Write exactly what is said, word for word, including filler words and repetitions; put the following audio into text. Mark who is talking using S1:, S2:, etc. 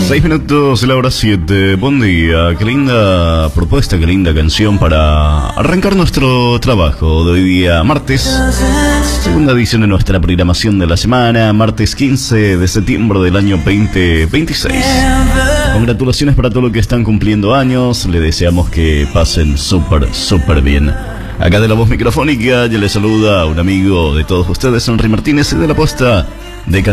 S1: Seis minutos de la hora siete. Buen día. Qué linda propuesta, qué linda canción para arrancar nuestro trabajo de hoy día, martes. Segunda edición de nuestra programación de la semana, martes quince de septiembre del año veinte veintiséis. Congratulaciones para todos los que están cumpliendo años. Le deseamos que pasen súper, súper bien. Acá de la voz microfónica ya le saluda un amigo de todos ustedes, Henry Martínez, de la posta de